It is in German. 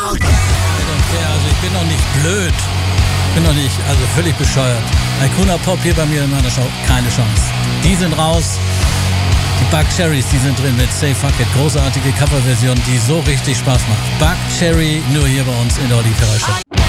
Also ich bin noch nicht blöd. Ich bin noch nicht, also völlig bescheuert. Hakuna Pop hier bei mir in meiner Show, keine Chance. Die sind raus. Die Buckcherrys, die sind drin mit Say Fuck It. Großartige Coverversion, die so richtig Spaß macht. Buckcherry, nur hier bei uns in der Olli Ferrari Show.